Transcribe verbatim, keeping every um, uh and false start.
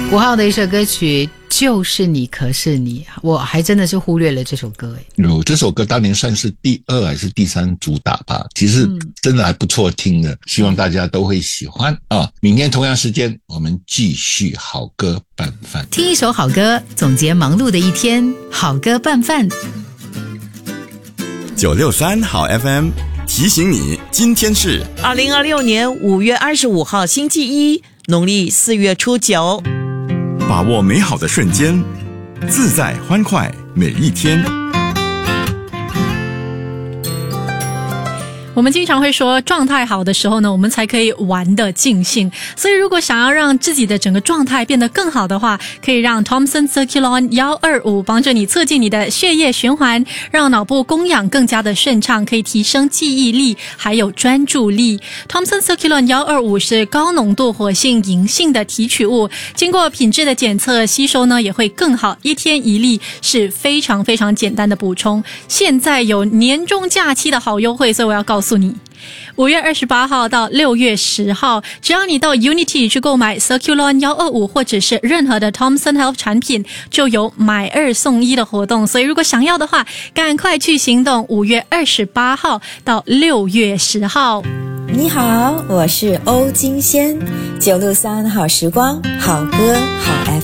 五号的一首歌曲就是你可是你，我还真的是忽略了这首歌诶。 有这首歌当年算是第二还是第三主打吧，其实真的还不错听的，希望大家都会喜欢啊！明天同样时间我们继续好歌拌饭， 听一首好歌，总结忙碌的一天，好歌拌饭。 九六三好 F M 提醒你，今天是二零二六年五月二十五号星期一，农历四月初九。 把握美好的瞬间，自在欢快每一天。 我们经常会说状态好的时候呢，我们才可以玩得尽兴，所以如果想要让自己的整个状态变得更好的话，可以让 Thompson Circulon 一二五帮助你促进你的血液循环，让脑部供氧更加的顺畅，可以提升记忆力还有专注力。 Thompson Circulon 一二五是高浓度活性银杏的提取物，经过品质的检测，吸收呢也会更好，一天一粒是非常非常简单的补充。现在有年终假期的好优惠，所以我要告诉诉你，五月二十八号到六月十号，只要你到 Unity 去购买 Circulon 一二五或者是任何的 Thompson Health 产品，就有买二送一的活动，所以如果想要的话，赶快去行动。五月二十八号到六月十号。 你好，我是欧金仙，九六三好时光，好歌好 F